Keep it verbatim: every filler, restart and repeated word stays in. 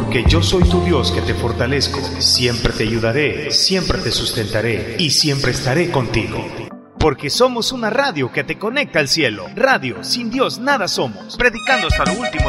porque yo soy tu Dios que te fortalezco. Siempre te ayudaré, siempre te sustentaré y siempre estaré contigo. Porque somos una radio que te conecta al cielo. Radio, sin Dios nada somos. Predicando hasta lo último